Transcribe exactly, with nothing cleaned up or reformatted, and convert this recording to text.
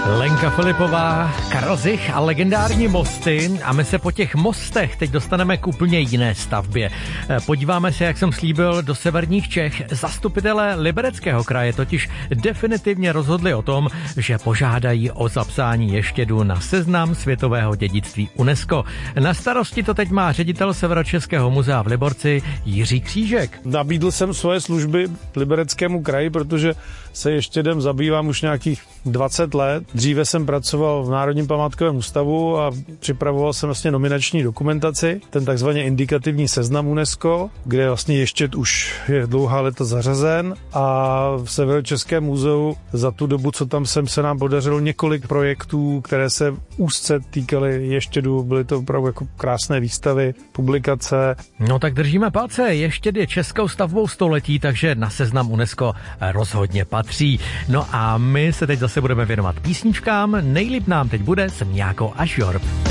Lenka Filipová, Karel Zich a legendární mosty a my se po těch mostech teď dostaneme k úplně jiné stavbě. Podíváme se, jak jsem slíbil, do severních Čech. Zastupitelé Libereckého kraje totiž definitivně rozhodli o tom, že požádají o zapsání Ještědu na seznam světového dědictví UNESCO. Na starosti to teď má ředitel Severočeského muzea v Liborci Jiří Křížek. Nabídl jsem svoje služby Libereckému kraji, protože se Ještědem zabývám už nějakých dvacet let. Dříve jsem pracoval v Národním památkovém ústavu a připravoval jsem vlastně nominační dokumentaci, ten takzvaně indikativní seznam UNESCO, kde vlastně Ještěd už je dlouhá léta zařazen, a v Severočeském muzeu za tu dobu, co tam jsem, se nám podařilo několik projektů, které se úzce týkaly Ještědu. Byly to opravdu jako krásné výstavy, publikace. No tak držíme palce, Ještěd je českou stavbou století, takže na seznam UNESCO rozhodně patří. No a my se teď zase budeme věnovat písničkám. Nejlíp nám teď bude Semňáko a Žorb.